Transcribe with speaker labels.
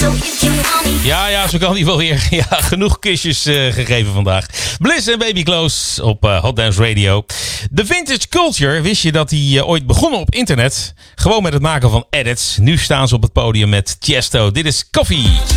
Speaker 1: Ja, zo kan hij wel weer. Ja, genoeg kusjes gegeven vandaag. Bliss en Baby Close op Hot Dance Radio. De Vintage Culture, wist je dat die ooit begonnen op internet? Gewoon met het maken van edits. Nu staan ze op het podium met Tiesto. Dit is Coffee.